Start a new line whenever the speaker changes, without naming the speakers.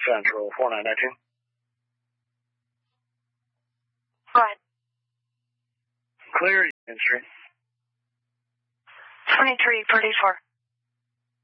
Central, 4919.
Go ahead.
Clear, Union Street.
2334.